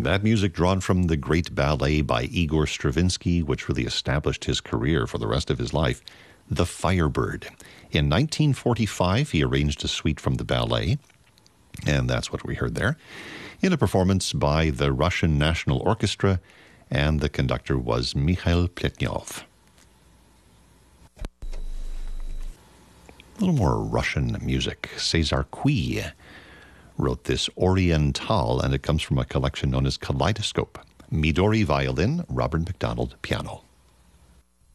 That music drawn from the great ballet by Igor Stravinsky, which really established his career for the rest of his life, The Firebird. In 1945, he arranged a suite from the ballet, and that's what we heard there, in a performance by the Russian National Orchestra, and the conductor was Mikhail Pletnyov. A little more Russian music. César Cui wrote this Oriental, and it comes from a collection known as Kaleidoscope. Midori violin, Robert McDonald piano.